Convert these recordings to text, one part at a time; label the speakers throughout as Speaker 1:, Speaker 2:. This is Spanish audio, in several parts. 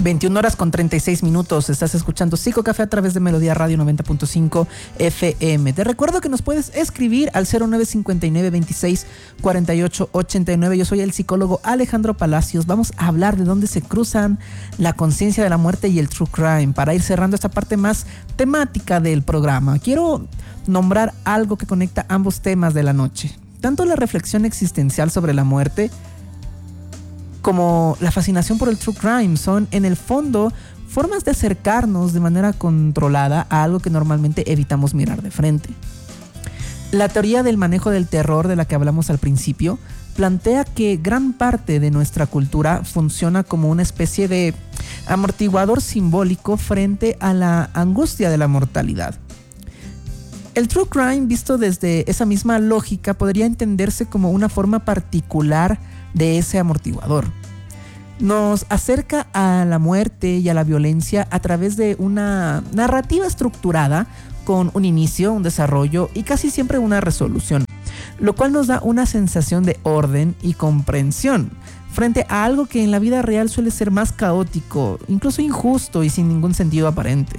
Speaker 1: 21 horas con 36 minutos. Estás escuchando Psico Café a través de Melodía Radio 90.5 FM. Te recuerdo que nos puedes escribir al 0959 26 48 89. Yo soy el psicólogo Alejandro Palacios. Vamos a hablar de dónde se cruzan la conciencia de la muerte y el true crime. Para ir cerrando esta parte más temática del programa, quiero nombrar algo que conecta ambos temas de la noche. Tanto la reflexión existencial sobre la muerte como la fascinación por el true crime son, en el fondo, formas de acercarnos de manera controlada a algo que normalmente evitamos mirar de frente. La teoría del manejo del terror de la que hablamos al principio plantea que gran parte de nuestra cultura funciona como una especie de amortiguador simbólico frente a la angustia de la mortalidad. El true crime, visto desde esa misma lógica, podría entenderse como una forma particular de ese amortiguador. Nos acerca a la muerte y a la violencia a través de una narrativa estructurada con un inicio, un desarrollo y casi siempre una resolución, lo cual nos da una sensación de orden y comprensión frente a algo que en la vida real suele ser más caótico, incluso injusto y sin ningún sentido aparente.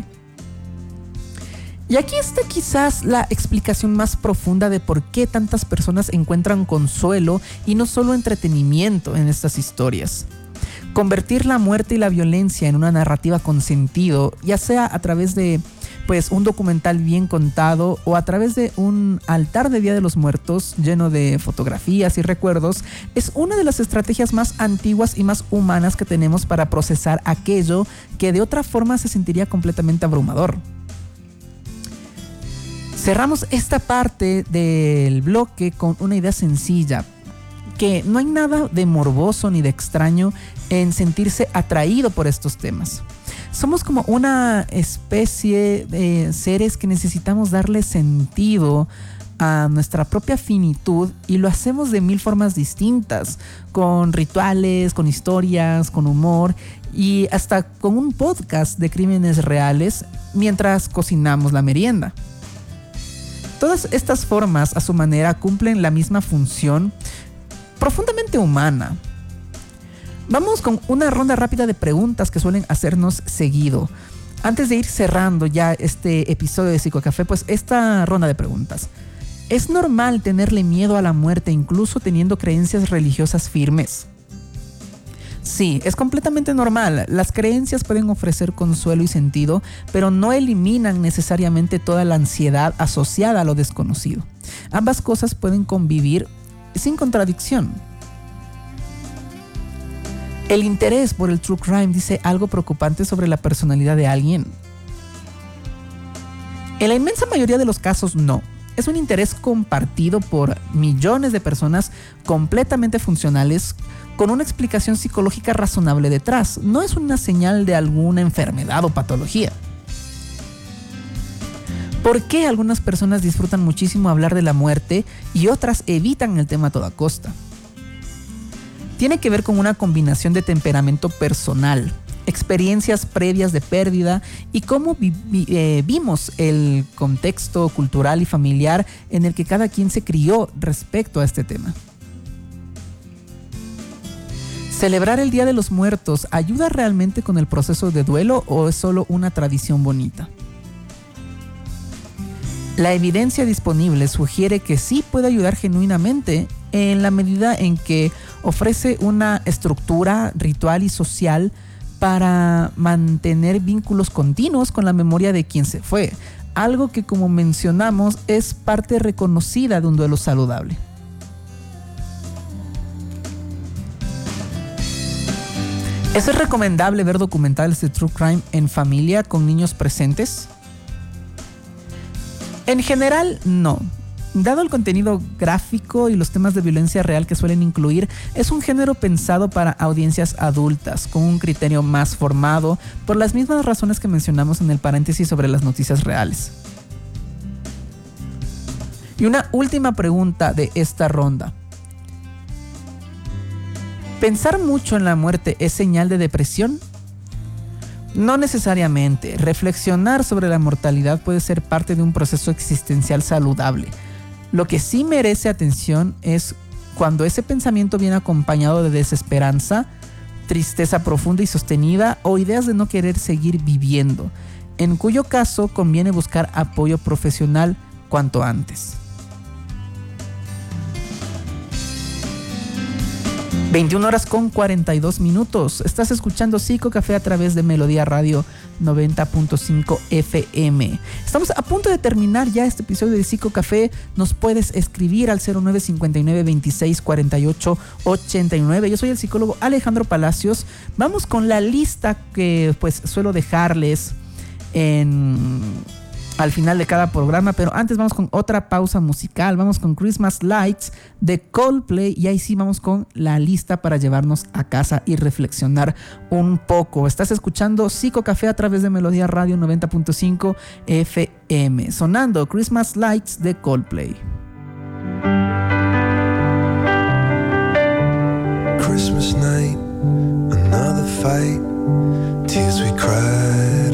Speaker 1: Y aquí está quizás la explicación más profunda de por qué tantas personas encuentran consuelo y no solo entretenimiento en estas historias. Convertir la muerte y la violencia en una narrativa con sentido, ya sea a través de un documental bien contado o a través de un altar de Día de los Muertos lleno de fotografías y recuerdos, es una de las estrategias más antiguas y más humanas que tenemos para procesar aquello que de otra forma se sentiría completamente abrumador. Cerramos esta parte del bloque con una idea sencilla, que no hay nada de morboso ni de extraño en sentirse atraído por estos temas. Somos como una especie de seres que necesitamos darle sentido a nuestra propia finitud y lo hacemos de mil formas distintas, con rituales, con historias, con humor y hasta con un podcast de crímenes reales mientras cocinamos la merienda. Todas estas formas, a su manera, cumplen la misma función profundamente humana. Vamos con una ronda rápida de preguntas que suelen hacernos seguido. Antes de ir cerrando ya este episodio de Psicocafé, esta ronda de preguntas. ¿Es normal tenerle miedo a la muerte incluso teniendo creencias religiosas firmes? Sí, es completamente normal. Las creencias pueden ofrecer consuelo y sentido, pero no eliminan necesariamente toda la ansiedad asociada a lo desconocido. Ambas cosas pueden convivir sin contradicción. ¿El interés por el true crime dice algo preocupante sobre la personalidad de alguien? En la inmensa mayoría de los casos, no. Es un interés compartido por millones de personas completamente funcionales con una explicación psicológica razonable detrás. No es una señal de alguna enfermedad o patología. ¿Por qué algunas personas disfrutan muchísimo hablar de la muerte y otras evitan el tema a toda costa? Tiene que ver con una combinación de temperamento personal, experiencias previas de pérdida y cómo vimos el contexto cultural y familiar en el que cada quien se crió respecto a este tema. ¿Celebrar el Día de los Muertos ayuda realmente con el proceso de duelo o es solo una tradición bonita? La evidencia disponible sugiere que sí puede ayudar genuinamente en la medida en que ofrece una estructura ritual y social para mantener vínculos continuos con la memoria de quien se fue, algo que, como mencionamos, es parte reconocida de un duelo saludable. ¿Es recomendable ver documentales de true crime en familia con niños presentes? En general, no. Dado el contenido gráfico y los temas de violencia real que suelen incluir, es un género pensado para audiencias adultas, con un criterio más formado, por las mismas razones que mencionamos en el paréntesis sobre las noticias reales. Y una última pregunta de esta ronda. ¿Pensar mucho en la muerte es señal de depresión? No necesariamente. Reflexionar sobre la mortalidad puede ser parte de un proceso existencial saludable. Lo que sí merece atención es cuando ese pensamiento viene acompañado de desesperanza, tristeza profunda y sostenida o ideas de no querer seguir viviendo, en cuyo caso conviene buscar apoyo profesional cuanto antes. 21 horas con 42 minutos. Estás escuchando Psico Café a través de Melodía Radio 90.5 FM. Estamos a punto de terminar ya este episodio de Psico Café. Nos puedes escribir al 0959 26 48 89. Yo soy el psicólogo Alejandro Palacios. Vamos con la lista que pues suelo dejarles al final de cada programa, pero antes vamos con otra pausa musical. Vamos con Christmas Lights de Coldplay y ahí sí vamos con la lista para llevarnos a casa y reflexionar un poco. Estás escuchando Psico Café a través de Melodía Radio 90.5 FM, sonando Christmas Lights de Coldplay.
Speaker 2: Christmas night, another fight, tears we cried.